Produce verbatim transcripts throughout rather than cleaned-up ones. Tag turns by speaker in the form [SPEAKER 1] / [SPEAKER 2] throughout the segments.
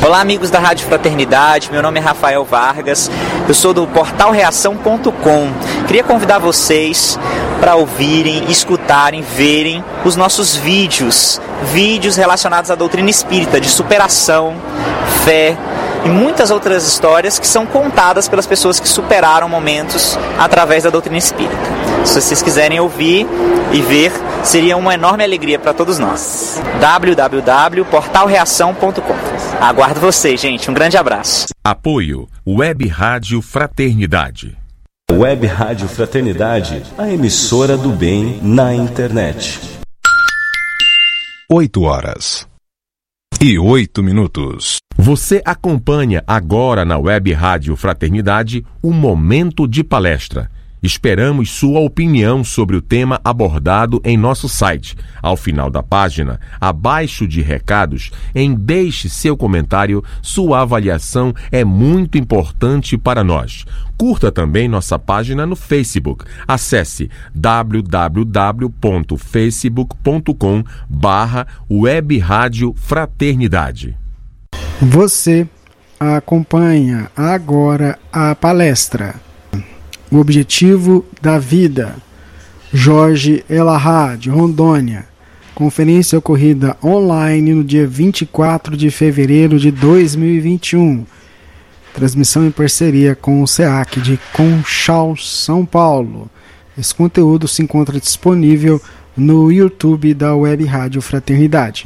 [SPEAKER 1] Olá, amigos da Rádio Fraternidade, meu nome é Rafael Vargas, eu sou do portal reação ponto com. Queria convidar vocês para ouvirem, escutarem, verem os nossos vídeos, vídeos relacionados à doutrina espírita, de superação, fé e muitas outras histórias que são contadas pelas pessoas que superaram momentos através da doutrina espírita. Se vocês quiserem ouvir e ver, seria uma enorme alegria para todos nós. w w w ponto portal reação ponto com. Aguardo vocês, gente. Um grande abraço.
[SPEAKER 2] Apoio Web Rádio Fraternidade.
[SPEAKER 3] Web Rádio Fraternidade, a emissora do bem na internet.
[SPEAKER 2] oito horas e oito minutos. Você acompanha agora na Web Rádio Fraternidade um momento de palestra. Esperamos sua opinião sobre o tema abordado em nosso site. Ao final da página, abaixo de recados, em deixe seu comentário, sua avaliação é muito importante para nós. Curta também nossa página no Facebook. Acesse w w w ponto facebook ponto com barra Web Rádio Fraternidade.
[SPEAKER 4] Você acompanha agora a palestra O Objetivo da Vida, Jorge Elahá, de Rondônia. Conferência ocorrida online no dia vinte e quatro de fevereiro de dois mil e vinte e um. Transmissão em parceria com o SEAC de Conchal, São Paulo. Esse conteúdo se encontra disponível no YouTube da Web Rádio Fraternidade.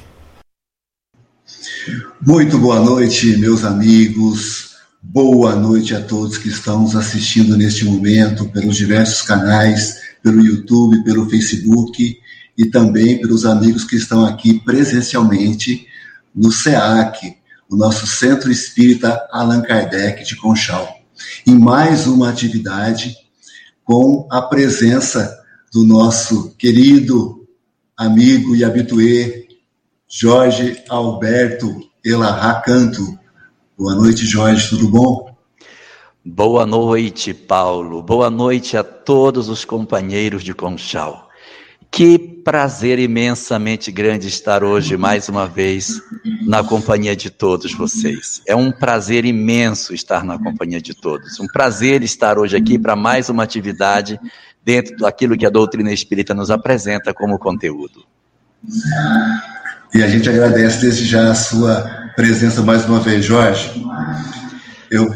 [SPEAKER 5] Muito boa noite, meus amigos. Boa noite a todos que estão nos assistindo neste momento pelos diversos canais, pelo YouTube, pelo Facebook e também pelos amigos que estão aqui presencialmente no SEAC, o nosso Centro Espírita Allan Kardec de Conchal, em mais uma atividade com a presença do nosso querido amigo e habituê Jorge Alberto Elahá Canto. Boa noite, Jorge, tudo bom?
[SPEAKER 6] Boa noite, Paulo. Boa noite a todos os companheiros de Conchal. Que prazer imensamente grande estar hoje, mais uma vez, na companhia de todos vocês. É um prazer imenso estar na companhia de todos. Um prazer estar hoje aqui para mais uma atividade dentro daquilo que a doutrina espírita nos apresenta como conteúdo.
[SPEAKER 5] E a gente agradece desde já a sua presença mais uma vez, Jorge. Eu,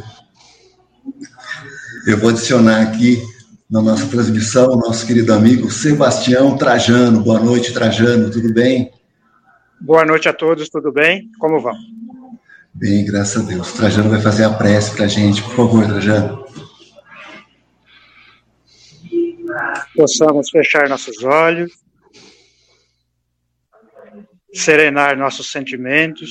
[SPEAKER 5] eu vou adicionar aqui na nossa transmissão o nosso querido amigo Sebastião Trajano. Boa noite, Trajano, tudo bem?
[SPEAKER 7] Boa noite a todos, tudo bem? Como vão?
[SPEAKER 5] Bem, graças a Deus. Trajano vai fazer a prece para a gente, por favor, Trajano.
[SPEAKER 7] Possamos fechar nossos olhos, serenar nossos sentimentos,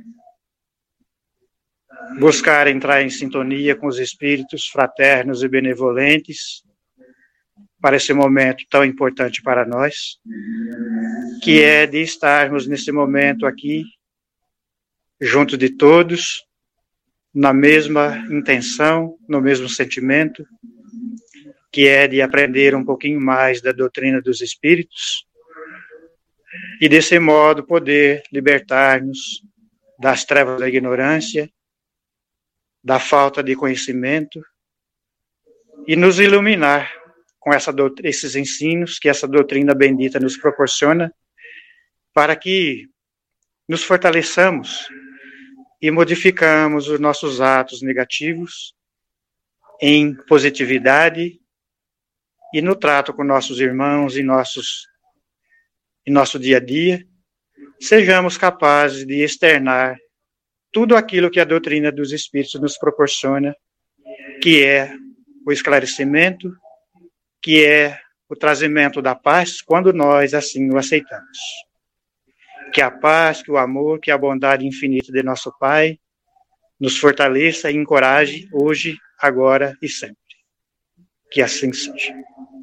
[SPEAKER 7] buscar entrar em sintonia com os espíritos fraternos e benevolentes para esse momento tão importante para nós, que é de estarmos nesse momento aqui, junto de todos, na mesma intenção, no mesmo sentimento, que é de aprender um pouquinho mais da doutrina dos espíritos, e desse modo poder libertar-nos das trevas da ignorância, da falta de conhecimento, e nos iluminar com essa doutrina, esses ensinos que essa doutrina bendita nos proporciona, para que nos fortaleçamos e modificamos os nossos atos negativos em positividade e no trato com nossos irmãos e nossos em nosso dia a dia, sejamos capazes de externar tudo aquilo que a doutrina dos Espíritos nos proporciona, que é o esclarecimento, que é o trazimento da paz, quando nós assim o aceitamos. Que a paz, que o amor, que a bondade infinita de nosso Pai nos fortaleça e encoraje hoje, agora e sempre. Que assim seja.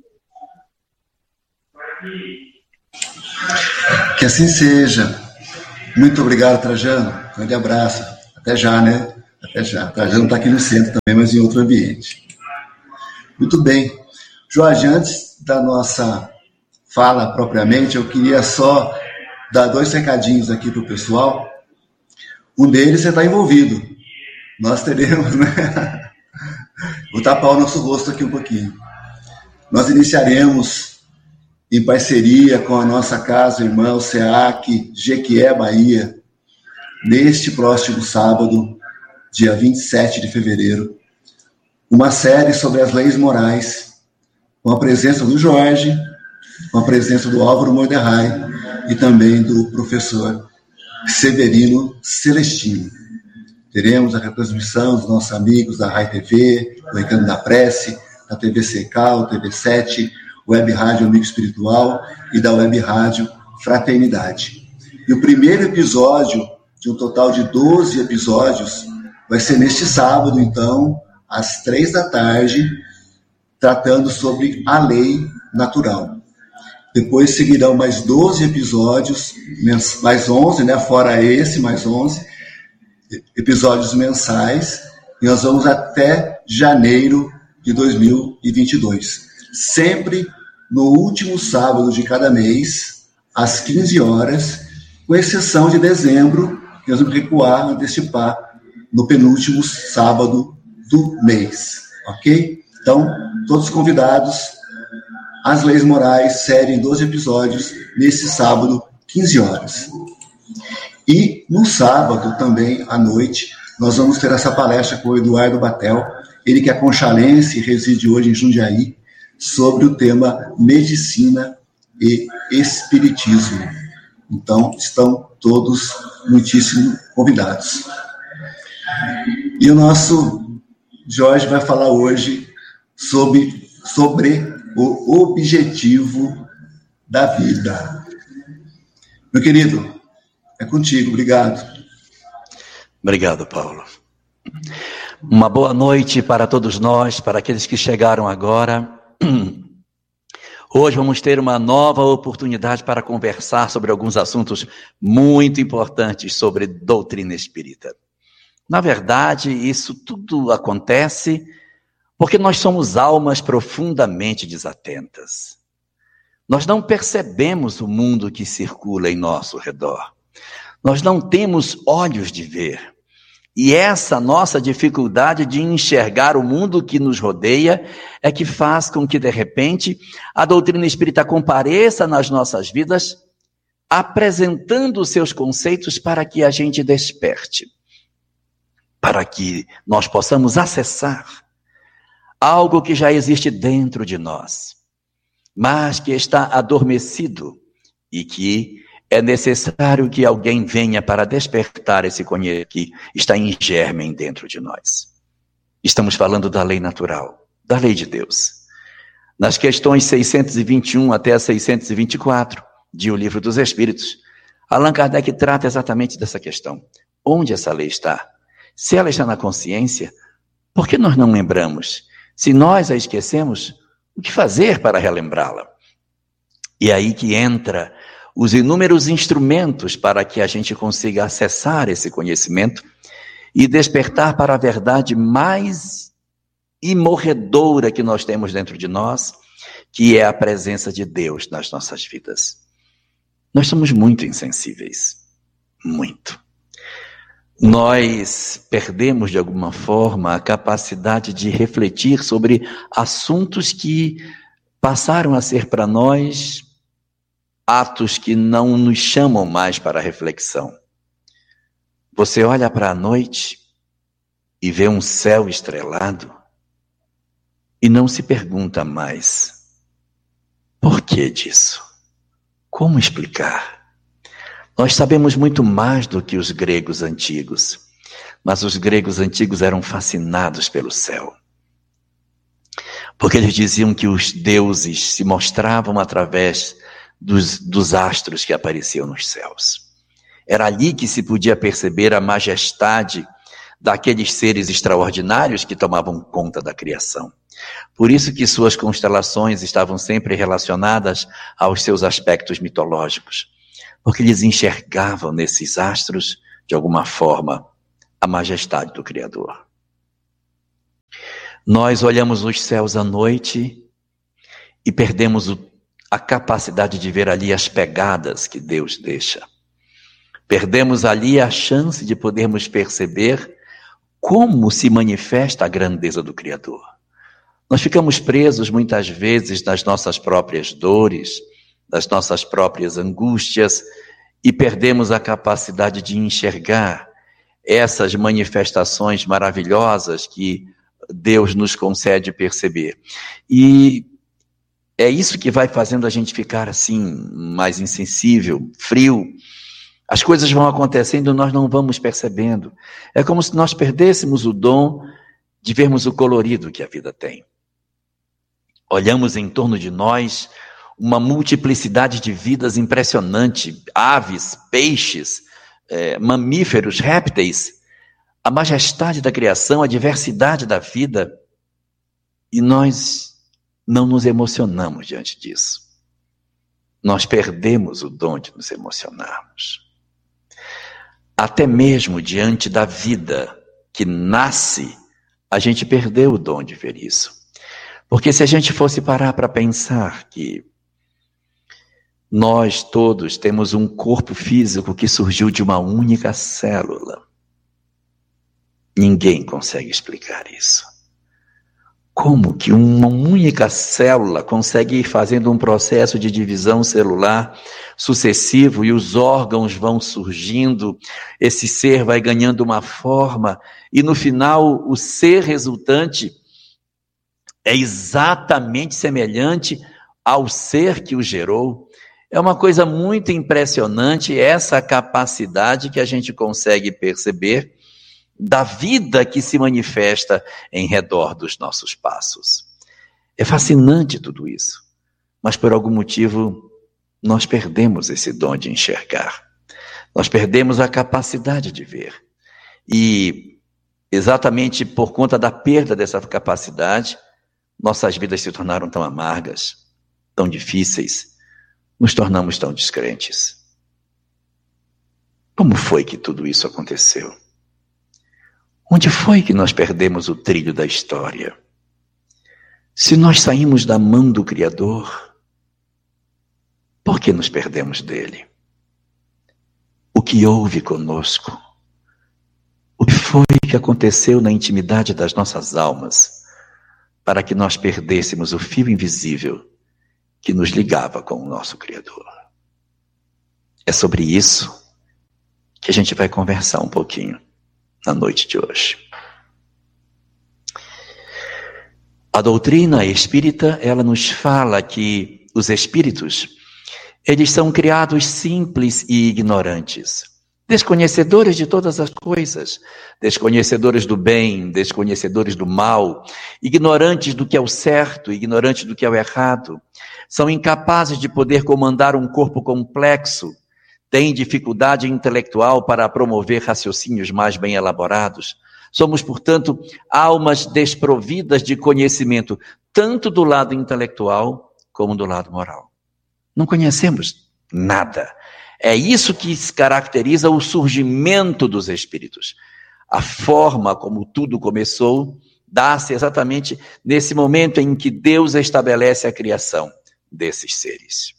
[SPEAKER 5] Que assim seja. Muito obrigado, Trajano. Um grande abraço. Até já, né? Até já. Trajano está aqui no centro também, mas em outro ambiente. Muito bem. Jorge, antes da nossa fala propriamente, eu queria só dar dois recadinhos aqui para o pessoal. um deles você está envolvido. Nós teremos, né? Vou tapar o nosso rosto aqui um pouquinho. Nós iniciaremos em parceria com a nossa casa irmã, o SEAC, Jequié, Bahia, neste próximo sábado, dia vinte e sete de fevereiro, uma série sobre as leis morais, com a presença do Jorge, com a presença do Álvaro Morderrai e também do professor Severino Celestino. Teremos a retransmissão dos nossos amigos da Rai T V, do Recanto da Prece, da T V C K, o T V sete, Web Rádio Amigo Espiritual e da Web Rádio Fraternidade. E o primeiro episódio, de um total de doze episódios, vai ser neste sábado, então, às três da tarde, tratando sobre a lei natural. Depois seguirão mais doze episódios, mais onze, né? Fora esse, mais onze episódios mensais, e nós vamos até janeiro de dois mil e vinte e dois. Sempre no último sábado de cada mês, às quinze horas, com exceção de dezembro, que nós vamos recuar, antecipar, no penúltimo sábado do mês. Ok? Então, todos convidados, As Leis Morais, série em doze episódios, nesse sábado, quinze horas. E no sábado, também, à noite, nós vamos ter essa palestra com o Eduardo Batel, ele que é conchalense e reside hoje em Jundiaí, sobre o tema Medicina e Espiritismo. Então, estão todos muitíssimo convidados. E o nosso Jorge vai falar hoje sobre, sobre o objetivo da vida. Meu querido, é contigo, obrigado.
[SPEAKER 6] Obrigado, Paulo. Uma boa noite para todos nós, para aqueles que chegaram agora. Hoje vamos ter uma nova oportunidade para conversar sobre alguns assuntos muito importantes sobre doutrina espírita. Na verdade, isso tudo acontece porque nós somos almas profundamente desatentas. Nós não percebemos o mundo que circula em nosso redor. Nós não temos olhos de ver. E essa nossa dificuldade de enxergar o mundo que nos rodeia é que faz com que, de repente, a doutrina espírita compareça nas nossas vidas, apresentando os seus conceitos para que a gente desperte, para que nós possamos acessar algo que já existe dentro de nós, mas que está adormecido e que é necessário que alguém venha para despertar esse conhecimento que está em germen dentro de nós. Estamos falando da lei natural, da lei de Deus. Nas questões seiscentos e vinte e um até seiscentos e vinte e quatro de O Livro dos Espíritos, Allan Kardec trata exatamente dessa questão. Onde essa lei está? Se ela está na consciência, por que nós não lembramos? Se nós a esquecemos, o que fazer para relembrá-la? E aí que entra os inúmeros instrumentos para que a gente consiga acessar esse conhecimento e despertar para a verdade mais imorredoura que nós temos dentro de nós, que é a presença de Deus nas nossas vidas. Nós somos muito insensíveis, muito. Nós perdemos, de alguma forma, a capacidade de refletir sobre assuntos que passaram a ser para nós atos que não nos chamam mais para a reflexão. Você olha para a noite e vê um céu estrelado e não se pergunta mais: por que disso? Como explicar? Nós sabemos muito mais do que os gregos antigos, mas os gregos antigos eram fascinados pelo céu, porque eles diziam que os deuses se mostravam através Dos, dos astros que apareciam nos céus. Era ali que se podia perceber a majestade daqueles seres extraordinários que tomavam conta da criação. Por isso que suas constelações estavam sempre relacionadas aos seus aspectos mitológicos, porque eles enxergavam nesses astros, de alguma forma, a majestade do Criador. Nós olhamos os céus à noite e perdemos o a capacidade de ver ali as pegadas que Deus deixa. Perdemos ali a chance de podermos perceber como se manifesta a grandeza do Criador. Nós ficamos presos muitas vezes nas nossas próprias dores, nas nossas próprias angústias e perdemos a capacidade de enxergar essas manifestações maravilhosas que Deus nos concede perceber. E é isso que vai fazendo a gente ficar assim, mais insensível, frio. As coisas vão acontecendo e nós não vamos percebendo. É como se nós perdêssemos o dom de vermos o colorido que a vida tem. Olhamos em torno de nós uma multiplicidade de vidas impressionante, aves, peixes, é, mamíferos, répteis, a majestade da criação, a diversidade da vida, e nós não nos emocionamos diante disso. Nós perdemos o dom de nos emocionarmos. Até mesmo diante da vida que nasce, a gente perdeu o dom de ver isso. Porque se a gente fosse parar para pensar que nós todos temos um corpo físico que surgiu de uma única célula, ninguém consegue explicar isso. Como que uma única célula consegue ir fazendo um processo de divisão celular sucessivo e os órgãos vão surgindo, esse ser vai ganhando uma forma e no final o ser resultante é exatamente semelhante ao ser que o gerou? É uma coisa muito impressionante essa capacidade que a gente consegue perceber da vida que se manifesta em redor dos nossos passos. É fascinante tudo isso, mas por algum motivo nós perdemos esse dom de enxergar. Nós perdemos a capacidade de ver. E exatamente por conta da perda dessa capacidade, nossas vidas se tornaram tão amargas, tão difíceis, nos tornamos tão descrentes. Como foi que tudo isso aconteceu? Onde foi que nós perdemos o trilho da história? Se nós saímos da mão do Criador, por que nos perdemos dele? O que houve conosco? O que foi que aconteceu na intimidade das nossas almas para que nós perdêssemos o fio invisível que nos ligava com o nosso Criador? É sobre isso que a gente vai conversar um pouquinho na noite de hoje. A doutrina espírita, ela nos fala que os espíritos, eles são criados simples e ignorantes, desconhecedores de todas as coisas, desconhecedores do bem, desconhecedores do mal, ignorantes do que é o certo, ignorantes do que é o errado, são incapazes de poder comandar um corpo complexo, têm dificuldade intelectual para promover raciocínios mais bem elaborados. Somos, portanto, almas desprovidas de conhecimento, tanto do lado intelectual como do lado moral. Não conhecemos nada. É isso que caracteriza o surgimento dos espíritos. A forma como tudo começou dá-se exatamente nesse momento em que Deus estabelece a criação desses seres.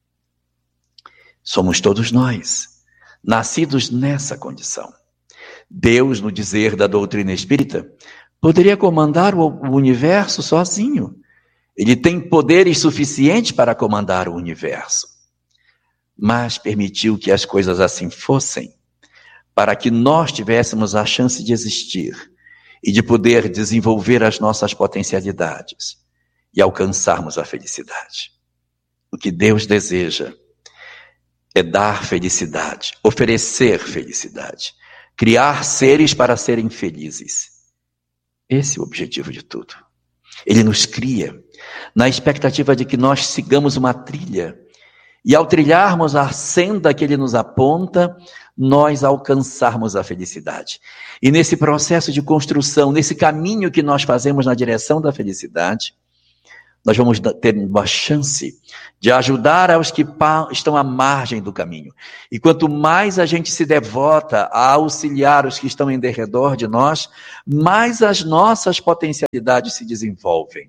[SPEAKER 6] Somos todos nós, nascidos nessa condição. Deus, no dizer da doutrina espírita, poderia comandar o universo sozinho. Ele tem poderes suficientes para comandar o universo. Mas permitiu que as coisas assim fossem, para que nós tivéssemos a chance de existir e de poder desenvolver as nossas potencialidades e alcançarmos a felicidade. O que Deus deseja é dar felicidade, oferecer felicidade, criar seres para serem felizes. Esse é o objetivo de tudo. Ele nos cria na expectativa de que nós sigamos uma trilha e ao trilharmos a senda que Ele nos aponta, nós alcançarmos a felicidade. E nesse processo de construção, nesse caminho que nós fazemos na direção da felicidade, nós vamos ter uma chance de ajudar aos que estão à margem do caminho. E quanto mais a gente se devota a auxiliar os que estão em derredor de nós, mais as nossas potencialidades se desenvolvem.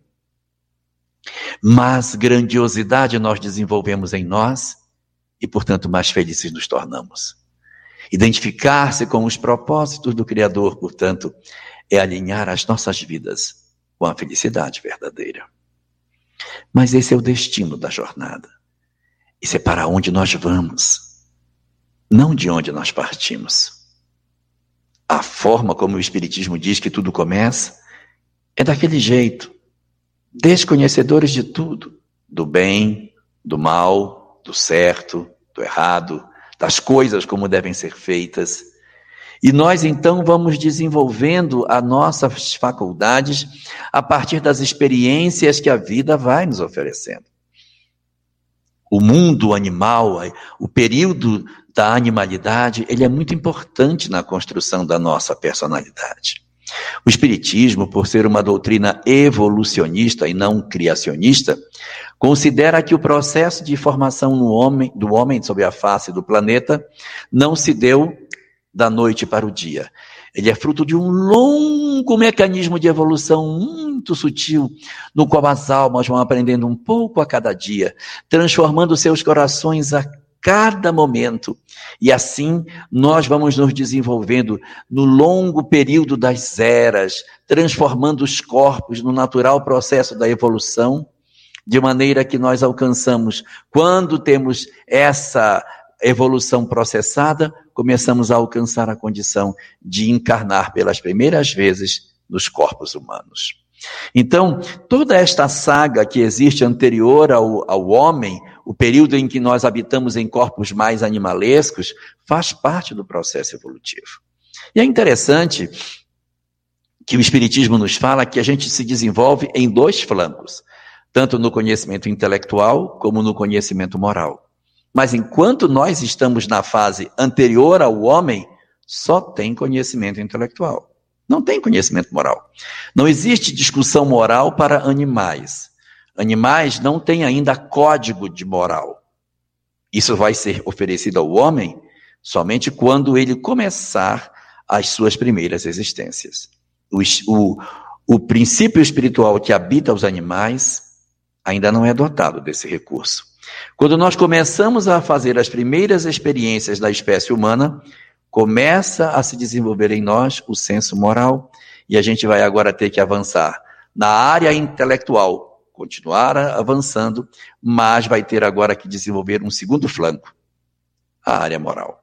[SPEAKER 6] Mais grandiosidade nós desenvolvemos em nós e, portanto, mais felizes nos tornamos. Identificar-se com os propósitos do Criador, portanto, é alinhar as nossas vidas com a felicidade verdadeira. Mas esse é o destino da jornada. Isso é para onde nós vamos, não de onde nós partimos. A forma como o Espiritismo diz que tudo começa é daquele jeito, desconhecedores de tudo, do bem, do mal, do certo, do errado, das coisas como devem ser feitas. E nós então vamos desenvolvendo as nossas faculdades a partir das experiências que a vida vai nos oferecendo. O mundo animal, o período da animalidade, ele é muito importante na construção da nossa personalidade. O Espiritismo, por ser uma doutrina evolucionista e não criacionista, considera que o processo de formação no homem, do homem sobre a face do planeta não se deu da noite para o dia. Ele é fruto de um longo mecanismo de evolução muito sutil, no qual as almas vão aprendendo um pouco a cada dia, transformando seus corações a cada momento. E assim nós vamos nos desenvolvendo no longo período das eras, transformando os corpos no natural processo da evolução, de maneira que nós alcançamos, quando temos essa evolução processada, começamos a alcançar a condição de encarnar pelas primeiras vezes nos corpos humanos. Então, toda esta saga que existe anterior ao, ao homem, o período em que nós habitamos em corpos mais animalescos, faz parte do processo evolutivo. E é interessante que o Espiritismo nos fala que a gente se desenvolve em dois flancos, tanto no conhecimento intelectual como no conhecimento moral. Mas enquanto nós estamos na fase anterior ao homem, só tem conhecimento intelectual. Não tem conhecimento moral. Não existe discussão moral para animais. Animais não têm ainda código de moral. Isso vai ser oferecido ao homem somente quando ele começar as suas primeiras existências. O, o, o princípio espiritual que habita os animais ainda não é dotado desse recurso. Quando nós começamos a fazer as primeiras experiências da espécie humana, começa a se desenvolver em nós o senso moral, e a gente vai agora ter que avançar na área intelectual, continuar avançando, mas vai ter agora que desenvolver um segundo flanco, a área moral.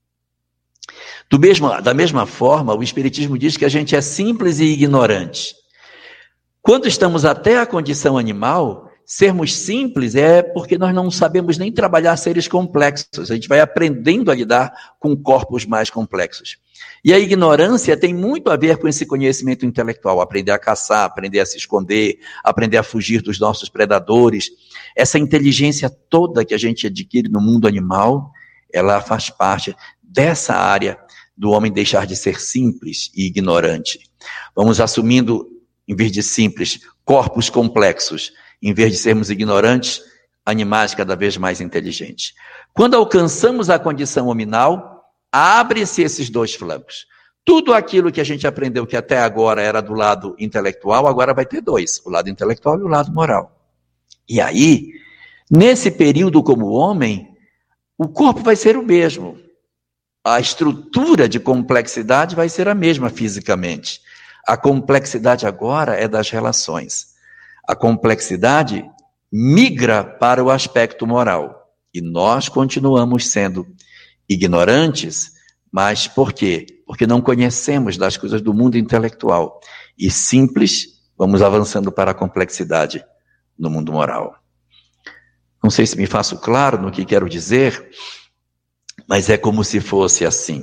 [SPEAKER 6] Do mesmo, da mesma forma, o Espiritismo diz que a gente é simples e ignorante. Quando estamos até a condição animal, sermos simples é porque nós não sabemos nem trabalhar seres complexos. A gente vai aprendendo a lidar com corpos mais complexos. E a ignorância tem muito a ver com esse conhecimento intelectual. Aprender a caçar, aprender a se esconder, aprender a fugir dos nossos predadores. Essa inteligência toda que a gente adquire no mundo animal, ela faz parte dessa área do homem deixar de ser simples e ignorante. Vamos assumindo, em vez de simples, corpos complexos. Em vez de sermos ignorantes, animais cada vez mais inteligentes. Quando alcançamos a condição hominal, abre-se esses dois flancos. Tudo aquilo que a gente aprendeu que até agora era do lado intelectual, agora vai ter dois, o lado intelectual e o lado moral. E aí, nesse período como homem, o corpo vai ser o mesmo. A estrutura de complexidade vai ser a mesma fisicamente. A complexidade agora é das relações. A complexidade migra para o aspecto moral. E nós continuamos sendo ignorantes, mas por quê? Porque não conhecemos das coisas do mundo intelectual. E simples, vamos avançando para a complexidade no mundo moral. Não sei se me faço claro no que quero dizer, mas é como se fosse assim.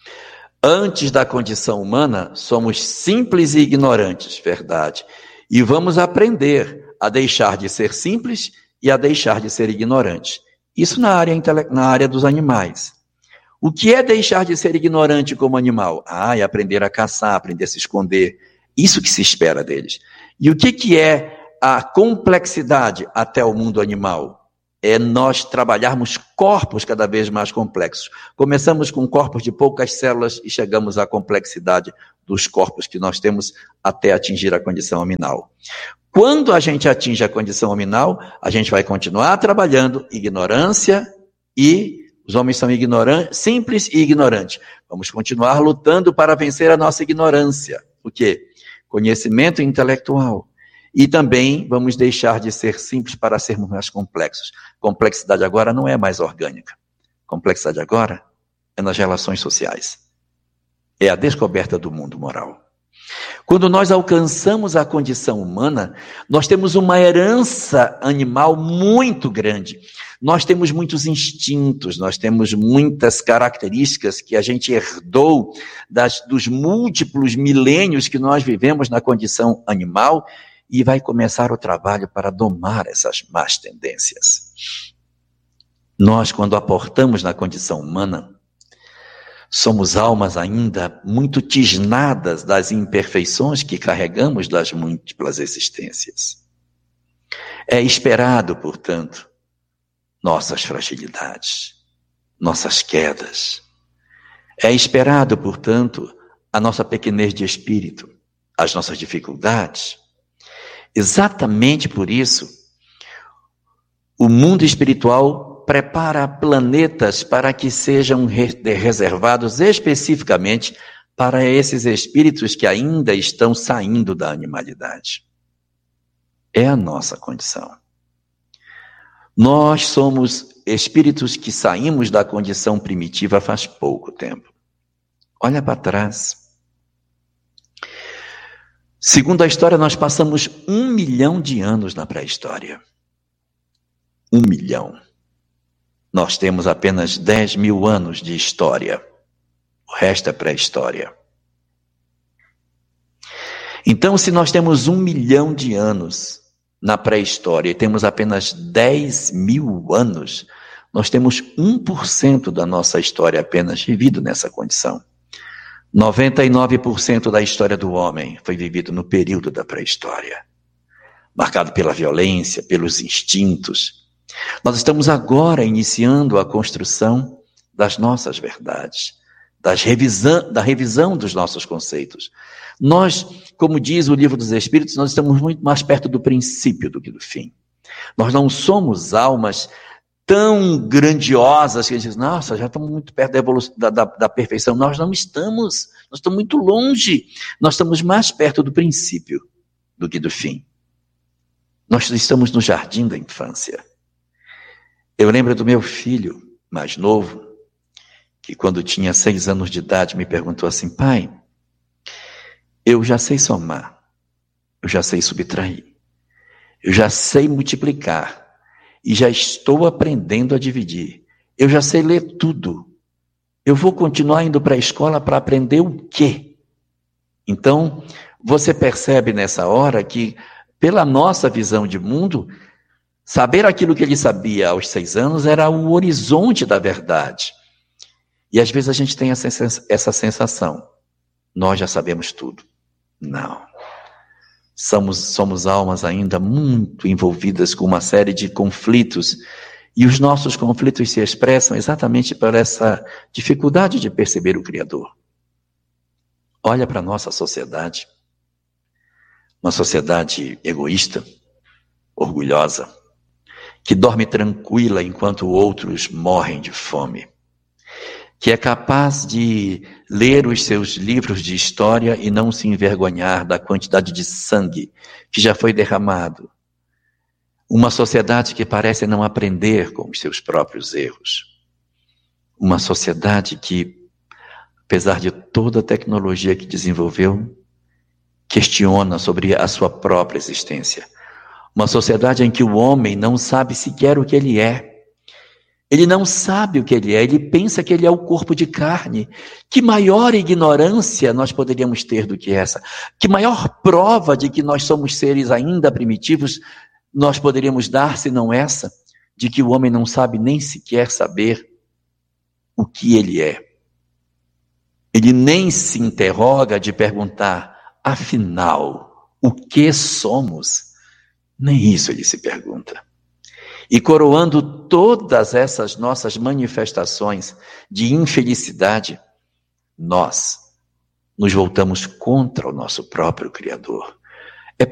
[SPEAKER 6] Antes da condição humana, somos simples e ignorantes, verdade. E vamos aprender a deixar de ser simples e a deixar de ser ignorantes. Isso na área, intele... na área dos animais. O que é deixar de ser ignorante como animal? Ah, é aprender a caçar, aprender a se esconder. Isso que se espera deles. E o que, que é a complexidade até o mundo animal? É nós trabalharmos corpos cada vez mais complexos. Começamos com corpos de poucas células e chegamos à complexidade dos corpos que nós temos até atingir a condição hominal. Quando a gente atinge a condição hominal, a gente vai continuar trabalhando ignorância e Os homens são ignorantes, simples e ignorantes. Vamos continuar lutando para vencer a nossa ignorância. O quê? Conhecimento intelectual. E também vamos deixar de ser simples para sermos mais complexos. Complexidade agora não é mais orgânica. Complexidade agora é nas relações sociais. É a descoberta do mundo moral. Quando nós alcançamos a condição humana, nós temos uma herança animal muito grande. Nós temos muitos instintos, nós temos muitas características que a gente herdou das, dos múltiplos milênios que nós vivemos na condição animal, e vai começar o trabalho para domar essas más tendências. Nós, quando aportamos na condição humana, somos almas ainda muito tisnadas das imperfeições que carregamos das múltiplas existências. É esperado, portanto, nossas fragilidades, nossas quedas. É esperado, portanto, a nossa pequenez de espírito, as nossas dificuldades. Exatamente por isso, o mundo espiritual prepara planetas para que sejam reservados especificamente para esses espíritos que ainda estão saindo da animalidade. É a nossa condição. Nós somos espíritos que saímos da condição primitiva faz pouco tempo. Olha para trás. Segundo a história, nós passamos um milhão de anos na pré-história. Um milhão. Nós temos apenas dez mil anos de história. O resto é pré-história. Então, se nós temos um milhão de anos na pré-história e temos apenas dez mil anos, nós temos um por cento da nossa história apenas vivido nessa condição. noventa e nove por cento da história do homem foi vivido no período da pré-história, marcado pela violência, pelos instintos. Nós estamos agora iniciando a construção das nossas verdades, das revisão, da revisão dos nossos conceitos. Nós, como diz o Livro dos Espíritos, nós estamos muito mais perto do princípio do que do fim. Nós não somos almas tão grandiosas que dizem, nossa, já estamos muito perto da, evolução, da, da, da perfeição. Nós não estamos, nós estamos muito longe. Nós estamos mais perto do princípio do que do fim. Nós estamos no jardim da infância. Eu lembro do meu filho mais novo, que quando tinha seis anos de idade me perguntou assim, pai, eu já sei somar, eu já sei subtrair, eu já sei multiplicar e já estou aprendendo a dividir, eu já sei ler tudo, eu vou continuar indo para a escola para aprender o quê? Então, você percebe nessa hora que, pela nossa visão de mundo, saber aquilo que ele sabia aos seis anos era o horizonte da verdade. E às vezes a gente tem essa sensação, nós já sabemos tudo. Não. Somos, somos almas ainda muito envolvidas com uma série de conflitos, e os nossos conflitos se expressam exatamente por essa dificuldade de perceber o Criador. Olha para a nossa sociedade, uma sociedade egoísta, orgulhosa, que dorme tranquila enquanto outros morrem de fome, que é capaz de ler os seus livros de história e não se envergonhar da quantidade de sangue que já foi derramado. Uma sociedade que parece não aprender com os seus próprios erros. Uma sociedade que, apesar de toda a tecnologia que desenvolveu, questiona sobre a sua própria existência. Uma sociedade em que o homem não sabe sequer o que ele é. Ele não sabe o que ele é, ele pensa que ele é o corpo de carne. Que maior ignorância nós poderíamos ter do que essa? Que maior prova de que nós somos seres ainda primitivos nós poderíamos dar, se não essa, de que o homem não sabe nem sequer saber o que ele é. Ele nem se interroga de perguntar, afinal, o que somos? Nem isso ele se pergunta. E coroando todas essas nossas manifestações de infelicidade, nós nos voltamos contra o nosso próprio Criador.